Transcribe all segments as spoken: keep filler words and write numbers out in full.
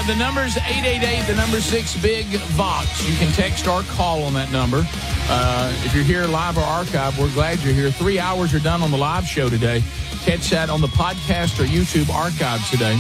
the number's eight eight eight, the number six, Big Vox. You can text or call on that number. Uh, if you're here live or archive, we're glad you're here. Three hours are done on the live show today. Catch that on the podcast or YouTube archive today.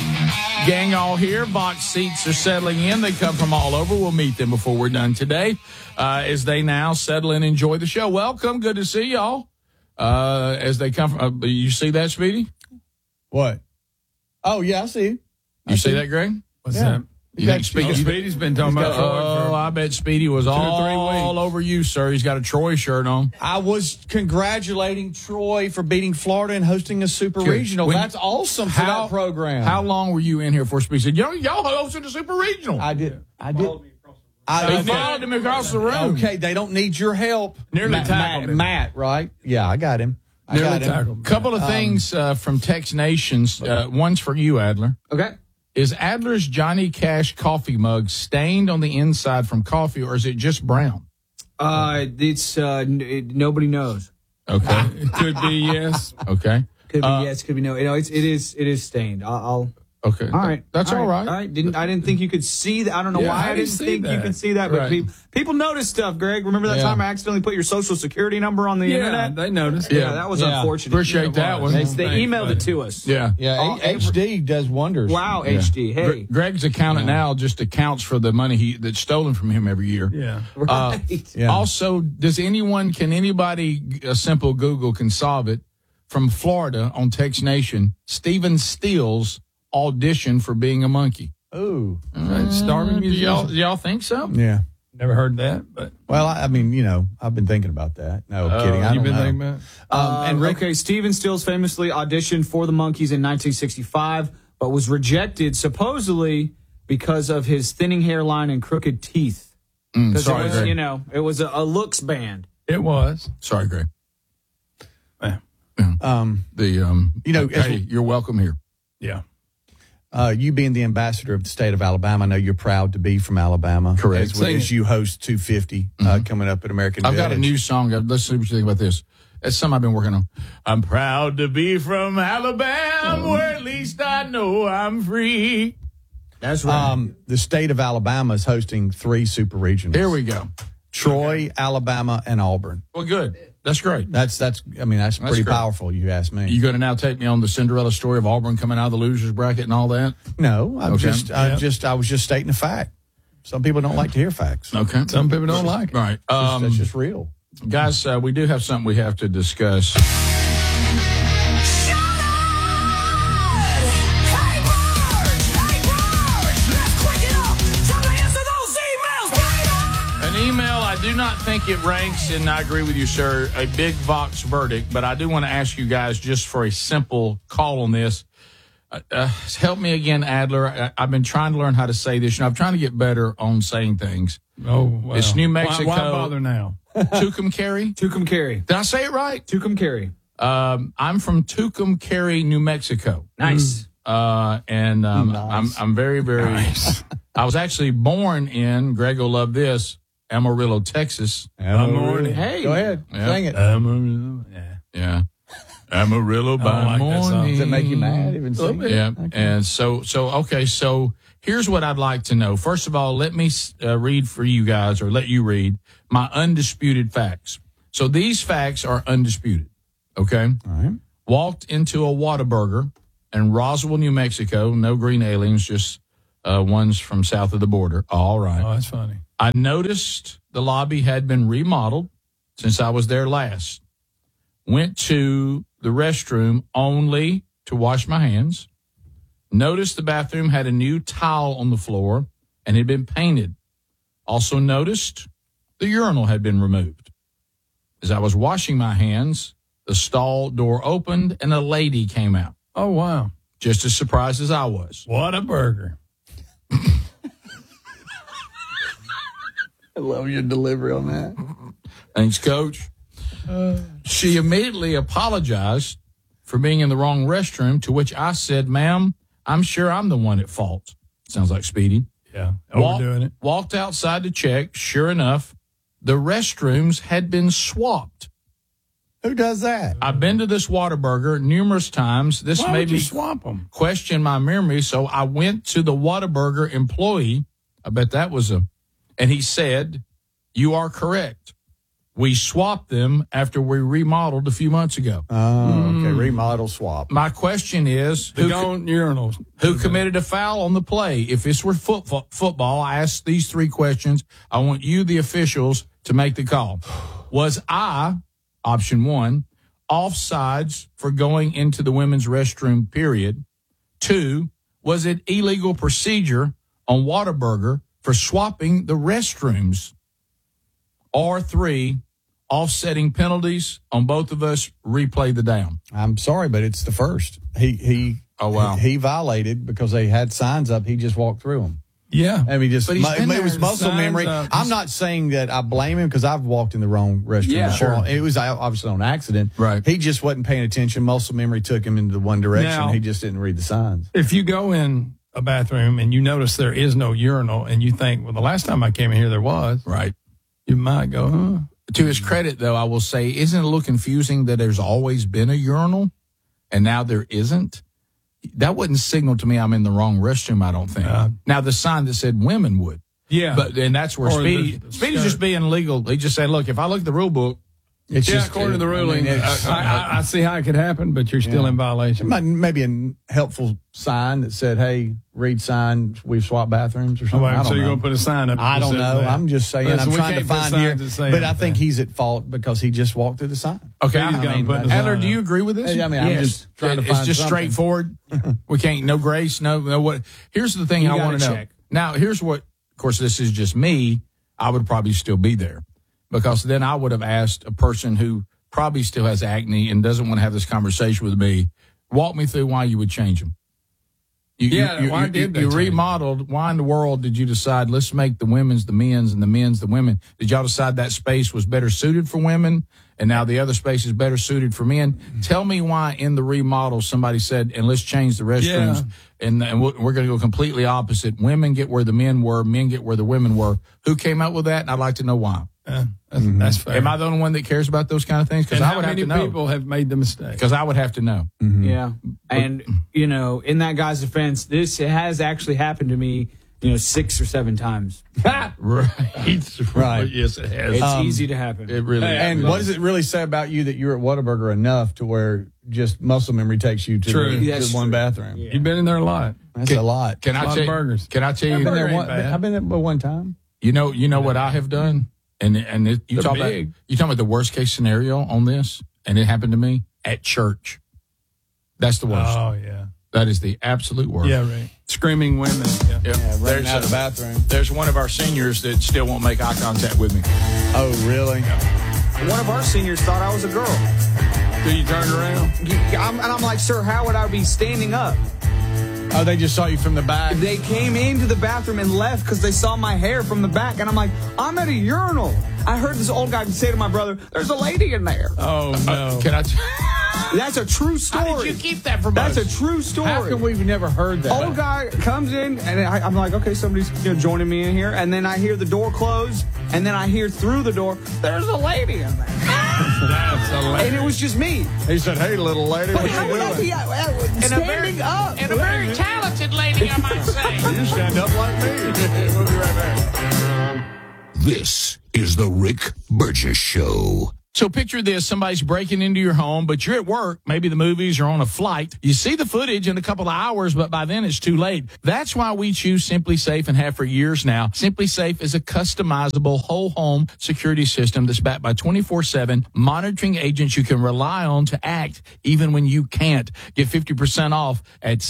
Gang all here. Vox seats are settling in. They come from all over. We'll meet them before we're done today uh, as they now settle in and enjoy the show. Welcome. Good to see y'all. Uh, as they come from, uh, you see that, Speedy? What? Oh, yeah, I see. You I see see that, Greg? What's Yeah. that? You think Speedy? Oh, Speedy's been talking about Troy Oh, for I bet Speedy was two or all, three all weeks. over you, sir. He's got a Troy shirt on. I was congratulating Troy for beating Florida and hosting a super Good. regional. When- That's awesome for How- that program. How long were you in here before Speedy said, Yo, y'all hosted a super regional? I did. I did. They I, followed him across the room. okay, they don't need your help. Nearly Matt, tackled Matt, him. Matt, right? Yeah, I got him. I Nearly got him. tackled him. Couple of things uh, from Tex Nations. Uh, one's for you, Adler. Okay. Is Adler's Johnny Cash coffee mug stained on the inside from coffee, or is it just brown? Uh, it's uh, n- it, nobody knows. Okay. It could be yes. Okay. Could be Uh, yes, could be no. You know, it's it is it is stained. I'll. I'll Okay. all right, That's all right. All right. Didn't I didn't think you could see that. I don't know Yeah, why how I do you didn't see think you that? can see that, but Right. people people notice stuff. Greg, remember that Yeah. time I accidentally put your social security number on the Yeah, internet? they noticed. Yeah, Yeah. that was Yeah. unfortunate. Appreciate Yeah, it that was. one. They, they Thanks, emailed buddy. it to us. Yeah. Yeah, Oh, H D does wonders. Wow, Yeah. H D. Hey, Gre- Greg's accountant now just accounts for the money he that's stolen from him every year. Yeah. right. Yeah. Also, does anyone, can anybody, a simple Google can solve it, from Florida on Tex Nation, Stephen Stills auditioned for being a monkey. Ooh. Right, starving Do y'all, musician. do y'all think so? Yeah. Never heard that, but Well, I, I mean, you know, I've been thinking about that. No kidding. I you've don't been know. thinking about it? Um, Um, and Rick, okay, Steven Stills famously auditioned for the Monkees in nineteen sixty-five, but was rejected supposedly because of his thinning hairline and crooked teeth. Mm, Because sorry, it was, Greg. you know, it was a, a looks band. It was. Sorry, Greg. um, The, um, You know, as hey, we- you're welcome here. Yeah. uh, you being the ambassador of the state of Alabama, I know you're proud to be from Alabama. Correct. As, Sing as it. you host two fifty uh, coming up at American I've got a Village. new song. Let's see what you think about this. That's something I've been working on. I'm proud to be from Alabama, where at least I know I'm free. That's right. Um, the state of Alabama is hosting three super regionals. Here we go. Troy, Alabama, and Auburn. Well, good. That's great. That's that's. I mean, that's, That's pretty great. powerful. You ask me. You going to now take me on the Cinderella story of Auburn coming out of the losers bracket and all that? no, I'm Okay. just. I Yeah. just. I was just stating a fact. Some people don't like to hear facts. Okay. Some people don't like it. All right. That's- Um, that's just real. guys, uh, we do have something we have to discuss. An email, I do not think it ranks, and I agree with you, sir, a big Vox verdict, but I do want to ask you guys just for a simple call on this. Uh, uh, help me again, Adler. I, I've been trying to learn how to say this. You know, I'm trying to get better on saying things. Oh, well. It's New Why- Mexico. Why, bother now? Tucumcari? Tucumcari. Did I say it right? Tucumcari. Um, I'm from Tucumcari, New Mexico. Nice. Uh, and um, Nice. I'm I'm very, very. I was actually born in, Greg will love this, Amarillo, Texas. morning. Hey. Go ahead. Yeah. Sing it. Um, yeah. Yeah. Amarillo by like that song. morning. Does it make you mad even sing it? Yeah. And so, so, okay. So here's what I'd like to know. First of all, let me uh, read for you guys, or let you read my undisputed facts. So these facts are undisputed. Okay. All right. Walked into a Whataburger in Roswell, New Mexico. No green aliens, just uh, ones from south of the border. All right. Oh, that's funny. I noticed the lobby had been remodeled since I was there last. Went to the restroom only to wash my hands. Noticed the bathroom had a new tile on the floor and had been painted. Also noticed the urinal had been removed. As I was washing my hands, the stall door opened and a lady came out, Oh, wow. just as surprised as I was. What a burger. I love your delivery on that. Thanks, Coach. She immediately apologized for being in the wrong restroom, to which I said, ma'am, I'm sure I'm the one at fault. Sounds like Speedy. Yeah. Walk- Overdoing it. Walked outside to check. Sure enough, the restrooms had been swapped. Who does that? I've been to this Whataburger numerous times. This Why made would you me swap them? question my memory, so I went to the Whataburger employee. I bet that was a, and he said, "You are correct. We swapped them after we remodeled a few months ago." Oh, okay. Remodel swap. My question is, The who, don't urinals. who committed a foul on the play? If this were foot, football, I asked these three questions. I want you, the officials, to make the call. Was I, option one, offsides for going into the women's restroom, period? Two, was it illegal procedure on Whataburger for swapping the restrooms? Or three, offsetting penalties on both of us, replay the down. I'm sorry, but it's the first. He he. Oh, wow. He, he violated because they had signs up. He just walked through them. Yeah. I mean, just But he's mu- been it was there, muscle signs memory. up. I'm not saying that I blame him because I've walked in the wrong restroom Yeah. before. Sure. It was obviously on accident. Right. He just wasn't paying attention. Muscle memory took him into one direction. Now- he just didn't read the signs. If you go in a bathroom and you notice there is no urinal and you think, well, the last time I came in here there was, Right. you might go, huh? To his credit, though, I will say, isn't it a little confusing that there's always been a urinal and now there isn't? That wouldn't signal to me I'm in the wrong restroom, I don't think. Uh, now, the sign that said women would. Yeah. But and that's where Or Speedy, the- the Speedy's skirt. just being legal. He just said, look, if I look at the rule book, It's yeah, just, according to the I mean, ruling, it's- I, I, I see how it could happen, but you're still Yeah. in violation. Might- maybe a helpful sign that said, "Hey, read sign. We've swapped bathrooms" or something. Wait, I don't so you're know. going to put a sign up? that I don't says know. that. I'm just saying. Listen, I'm we trying to can't put find signs here, that say but I anything. think he's at fault because he just walked through the sign. okay. Speedy's I, gonna mean, put that- the Adler, sign do you up. agree with this? I mean, I'm Yes. just trying to It's find just something. straightforward. We can't, no grace, no, no what. Here's the thing You I gotta want to know. check. Now, here's what, of course, this is just me. I would probably still be there because then I would have asked a person who probably still has acne and doesn't want to have this conversation with me, walk me through why you would change them. You, Yeah, you, why you, did they you change remodeled? Why in the world did you decide let's make the women's the men's and the men's the women? Did y'all decide that space was better suited for women and now the other space is better suited for men? Tell me why in the remodel somebody said, and let's change the restrooms Yeah. and, and we're, we're going to go completely opposite. Women get where the men were, men get where the women were. Who came up with that? And I'd like to know why. Uh, that's, that's fair. Am I the only one that cares about those kind of things? Because and I how would have many to know. people have made the mistake? Because I would have to know. Yeah. And, you know, in that guy's defense, this has actually happened to me, you know, six or seven times. Right. Right. Yes, it has. It's Um, easy to happen. it really And is. what does it really say about you that you're at Whataburger enough to where just muscle memory takes you to, True. the, That's to one true. bathroom? Yeah. You've been in there a lot. That's a lot. Can A I lot tell of you, burgers. Can I tell I've you? been there ain't one, bad. I've been there but one time. You know, you know what I have done, and and it, you They're talk big. about you talking about the worst case scenario on this, and it happened to me at church. That's the worst. Oh, yeah. That is the absolute worst. Yeah, right. Screaming women. Yeah. Yeah. Running There's out of the a- bathroom. There's one of our seniors that still won't make eye contact with me. Oh, really? One of our seniors thought I was a girl. So you turned around? I'm, and I'm like, sir, how would I be standing up? Oh, they just saw you from the back. They came into the bathroom and left because they saw my hair from the back. And I'm like, I'm at a urinal. I heard this old guy say to my brother, there's a lady in there. Oh, no. Can I? T- That's a true story. How did you keep that from That's us? a true story. How come we've never heard that? Old guy comes in, and I, I'm like, okay, somebody's you know, joining me in here. And then I hear the door close, and then I hear through the door, there's a lady in there. That's hilarious. And it was just me. He said, "Hey, little lady, But what how you would I doing?" be uh, uh, standing up? and a very talented lady, I might say. You stand up like me. We'll be right back. This is the Rick Burgess Show. So picture this, somebody's breaking into your home, but you're at work, maybe the movies or on a flight. You see the footage in a couple of hours, but by then it's too late. That's why we choose Simply Safe and have for years now. Simply Safe is a customizable whole home security system that's backed by twenty-four seven monitoring agents you can rely on to act even when you can't. Get fifty percent off at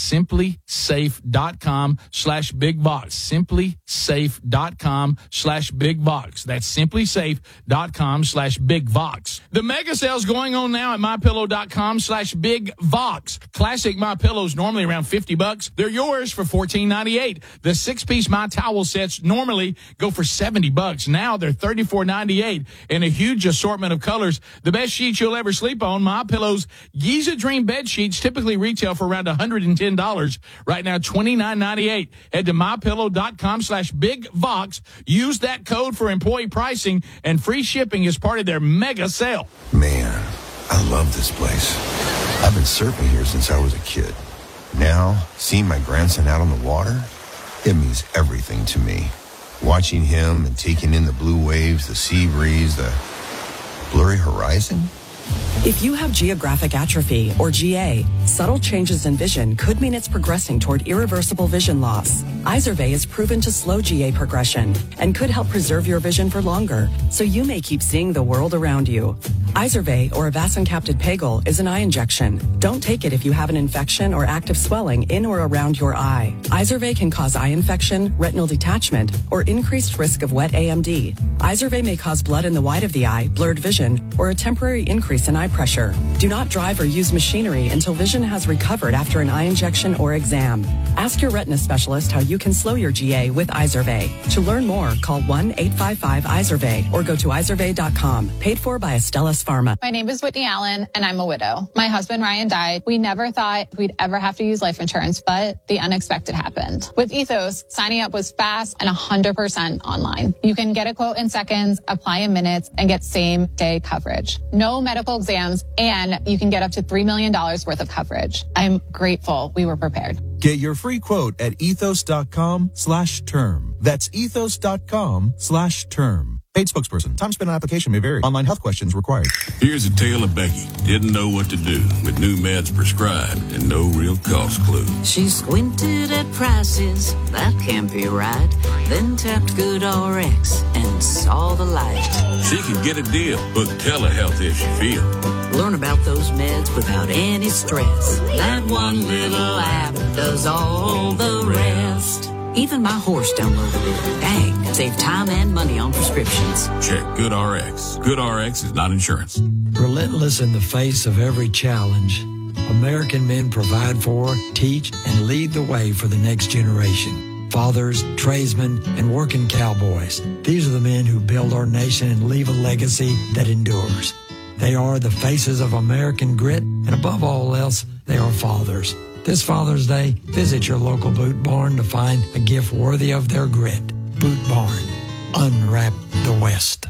simplysafe.com slash bigbox. simplysafe.com slash bigbox. That's simplysafe.com slash bigbox. The mega sale's going on now at mypillow.com slash big vox. Classic My Pillows normally around fifty bucks. They're yours for fourteen ninety-eight. The six-piece My Towel sets normally go for seventy bucks. Now they're thirty-four ninety-eight in a huge assortment of colors. The best sheets you'll ever sleep on. My Pillow's Giza Dream bed sheets typically retail for around one hundred ten dollars. Right now, twenty-nine ninety-eight. Head to mypillow.com slash big vox. Use that code for employee pricing and free shipping as part of their mega sale. Man, I love this place. I've been surfing here since I was a kid. Now, seeing my grandson out on the water, it means everything to me. Watching him and taking in the blue waves, the sea breeze, the blurry horizon. If you have geographic atrophy, or G A, subtle changes in vision could mean it's progressing toward irreversible vision loss. Izervay is proven to slow G A progression and could help preserve your vision for longer, so you may keep seeing the world around you. Izervay, or avacincaptad pegol, is an eye injection. Don't take it if you have an infection or active swelling in or around your eye. Izervay can cause eye infection, retinal detachment, or increased risk of wet A M D. Izervay may cause blood in the white of the eye, blurred vision, or a temporary increase in eye pressure. Do not drive or use machinery until vision has recovered after an eye injection or exam. Ask your retina specialist how you can slow your G A with Izervay. To learn more, call one eight five five Izervay or go to izervay dot com. Paid for by Astellas Pharma. My name is Whitney Allen, and I'm a widow. My husband, Ryan, died. We never thought we'd ever have to use life insurance, but the unexpected happened. With Ethos, signing up was fast and one hundred percent online. You can get a quote in seconds, apply in minutes, and get same-day coverage. No medical exams, and you can get up to three million dollars worth of coverage. I'm grateful we were prepared. Get your free quote at ethos.com slash term. That's ethos.com slash term. Paid spokesperson. Time spent on application may vary. Online health questions required. Here's a tale of Becky. Didn't know what to do with new meds prescribed and no real cost clue. She squinted at prices, that can't be right. Then tapped GoodRx and saw the light. She can get a deal. Book telehealth if she feels. Learn about those meds without any stress. That one little app does all the rest. Even my horse downloaded it. Dang, save time and money on prescriptions. Check GoodRx. GoodRx is not insurance. Relentless in the face of every challenge, American men provide for, teach, and lead the way for the next generation. Fathers, tradesmen, and working cowboys. These are the men who build our nation and leave a legacy that endures. They are the faces of American grit, and above all else, they are fathers. This Father's Day, visit your local Boot Barn to find a gift worthy of their grit. Boot Barn. Unwrap the West.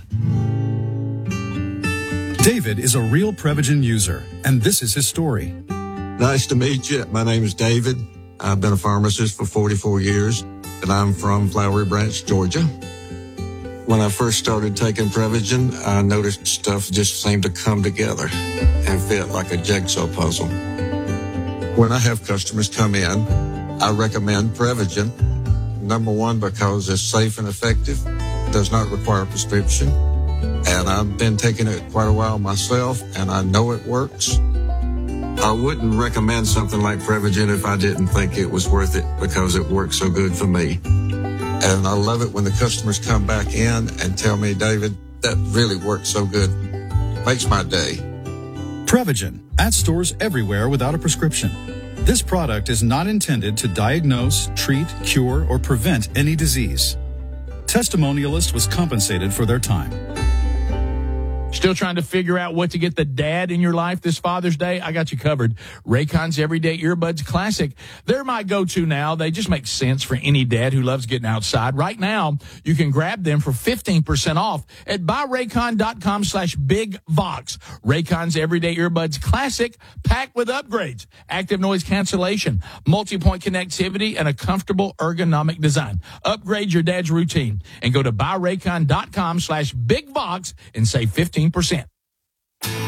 David is a real Prevagen user, and this is his story. Nice to meet you. My name is David. I've been a pharmacist for forty-four years, and I'm from Flowery Branch, Georgia. When I first started taking Prevagen, I noticed stuff just seemed to come together and fit like a jigsaw puzzle. When I have customers come in, I recommend Prevagen. Number one, because it's safe and effective, does not require a prescription. And I've been taking it quite a while myself, and I know it works. I wouldn't recommend something like Prevagen if I didn't think it was worth it because it works so good for me. And I love it when the customers come back in and tell me, David, that really works so good. Makes my day. Prevagen, at stores everywhere without a prescription. This product is not intended to diagnose, treat, cure, or prevent any disease. Testimonialist was compensated for their time. Still trying to figure out what to get the dad in your life this Father's Day? I got you covered. Raycon's Everyday Earbuds Classic. They're my go-to now. They just make sense for any dad who loves getting outside. Right now, you can grab them for fifteen percent off at buyraycon.com slash bigvox. Raycon's Everyday Earbuds Classic, packed with upgrades, active noise cancellation, multi-point connectivity, and a comfortable ergonomic design. Upgrade your dad's routine and go to buyraycon.com slash bigvox and save fifteen percent.